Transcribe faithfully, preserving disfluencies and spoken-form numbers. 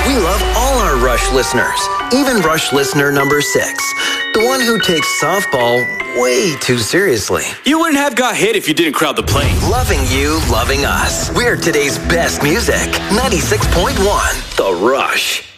We love all our Rush listeners, even Rush listener number six, the one who takes softball way too seriously. You wouldn't have got hit if you didn't crowd the plate. Loving you, loving us. We're today's best music. ninety-six point one, The Rush.